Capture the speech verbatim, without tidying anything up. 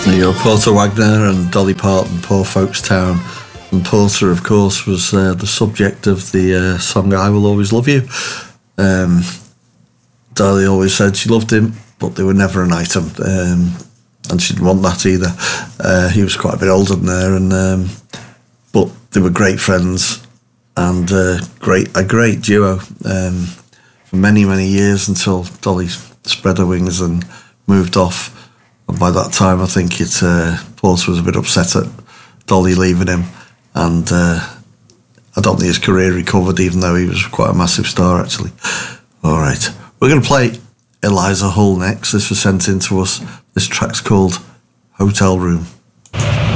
You know, Porter Wagner and Dolly Parton, Poor Folks Town. And Porter, of course, was uh, the subject of the uh, song I Will Always Love You. Um, Dolly always said she loved him, but they were never an item. Um, and she didn't want that either. Uh, he was quite a bit older than her, and um, but they were great friends and uh, great a great duo um, for many, many years until Dolly spread her wings and moved off. And by that time, I think it uh, Porter was a bit upset at Dolly leaving him, and uh, I don't think his career recovered, even though he was quite a massive star, actually. All right, we're going to play Eliza Hull next. This was sent in to us. This track's called Hotel Room.